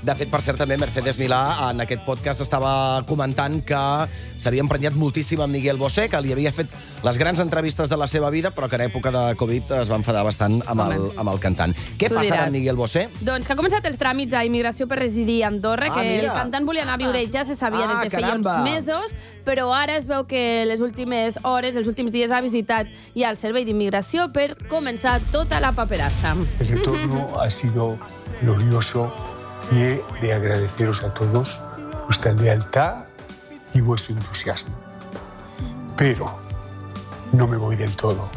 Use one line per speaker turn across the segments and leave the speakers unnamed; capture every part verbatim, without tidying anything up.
De fet, per cert, també Mercedes Milà en aquest podcast estava comentant que s'havia emprenyat moltíssim amb Miguel Bosé, que li havia fet les grans entrevistes de la seva vida, però que en època de Covid es va enfadar bastant amb el, amb el cantant. Què
Tu
passa
diràs.
amb Miguel Bosé?
Doncs que ha començat els tràmits a immigració per residir a Andorra,
Ah,
que el
mira.
cantant volia anar a viure, ja se sabia
Ah,
des de feia uns
caramba.
mesos, però ara es veu que les últimes hores, els últims dies ha visitat ja el servei d'immigració per començar tota la paperassa.
El retorno ha sido glorioso y he de agradeceros a todos vuestra lealtad y vuestro entusiasmo. Pero no me voy del todo.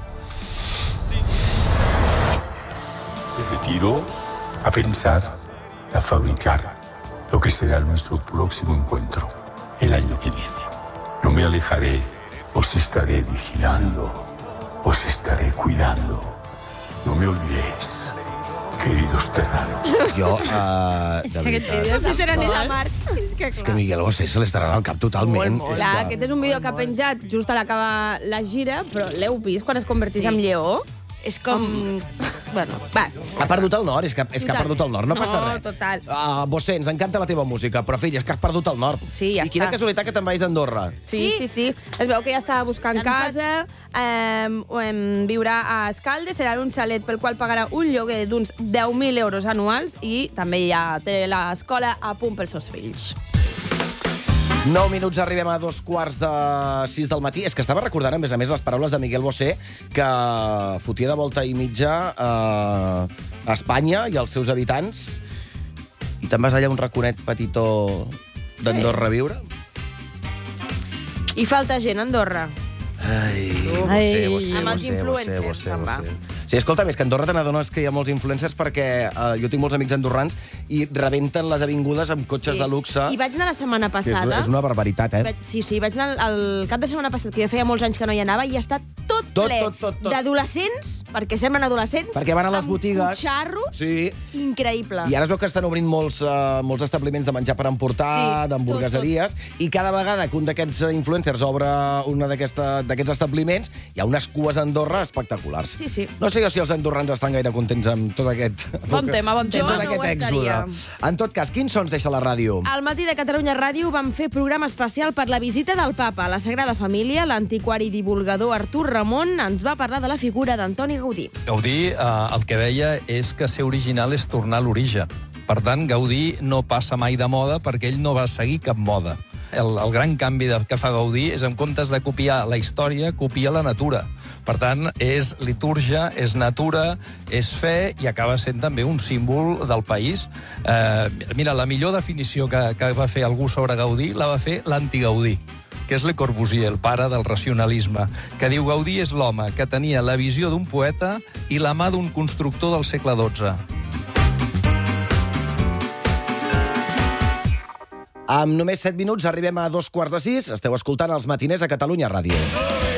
Me retiro a pensar, a fabricar lo que será nuestro próximo encuentro el año que viene. No me alejaré, os estaré vigilando, os estaré cuidando. No me olvidéis, queridos terranos.
Jo, uh, de veritat...
Qui serà en la mar? És que,
És que Miguel Bosé se l'estarà al cap totalment. És
Clar,
que...
aquest és un vídeo que ha penjat just a l'acabar la gira, però l'heu vist quan es converteix en lleó? És com... Bueno, va.
Ha perdut el nord, és que, és que ha
Total.
perdut el nord, no passa
No,
res.
total.
Uh, Bosé, ens encanta la teva música, però fill, és que has perdut el nord.
Sí, ja
I quina
està.
casualitat que te'n vagis a Andorra.
Sí, sí, sí. Es veu que ja estava buscant casa, eh, eh, viurà a Escaldes, serà un xalet pel qual pagarà un lloguer d'uns deu mil euros anuals i també ja té l'escola a punt pels seus fills.
Nou minuts, arribem a dos quarts de sis del matí. És que estava recordant, a més a més, les paraules de Miguel Bosé, que fotia de volta i mitja eh, a Espanya i als seus habitants. I te'n vas allà a un raconet petitó d'Andorra a viure?
I falta gent a Andorra.
Ai,
Ai,
Bosé, Bosé,
amb els
Bosé,
influencers,
Bosé,
se'n va.
Bosé. Sí, escolta, més que a Andorra te n'adones que hi ha molts influencers perquè eh, jo tinc molts amics andorrans i rebenten les avingudes amb cotxes
Sí.
de luxe.
I vaig anar la setmana
Que és,
passada.
és una barbaritat, eh?
Vaig, sí, sí, vaig anar el, el cap de setmana passat, que jo feia molts anys que no hi anava, i està tot,
Tot,
ple
tot, tot, tot.
d'adolescents, perquè semblen adolescents,
Perquè van a les
amb
botigues.
cotxarros,
Sí.
increïble.
I ara es veu que estan obrint molts, uh, molts establiments de menjar per emportar,
Sí,
d'hamburgueseries, i cada vegada que un d'aquests influencers obre un d'aquests establiments, hi ha unes cues a Andorra espectaculars.
Sí, sí.
No sé jo si els andorrans estan gaire contents amb tot aquest...
Bon tema, bon tema.
Tot
Jo no
aquest
ho
èxode.
estaria.
En tot cas, quins sons deixa la ràdio?
Al matí de Catalunya Ràdio vam fer programa especial per la visita del papa a la Sagrada Família. L'antiquari i divulgador Artur Ramon ens va parlar de la figura d'Antoni Gaudí.
Gaudí eh, el que deia és que ser original és tornar a l'origen. Per tant, Gaudí no passa mai de moda perquè ell no va seguir cap moda. El, el gran canvi de, que fa Gaudí és, en comptes de copiar la història, copia la natura. Per tant, és litúrgia, és natura, és fe i acaba sent també un símbol del país. Eh, mira, la millor definició que, que va fer algú sobre Gaudí la va fer l'anti-Gaudí, que és Le Corbusier, el pare del racionalisme, que diu Gaudí és l'home que tenia la visió d'un poeta i la mà d'un constructor del segle dotze.
Amb només set minuts arribem a dos quarts de sis. Esteu escoltant els matiners a Catalunya Ràdio.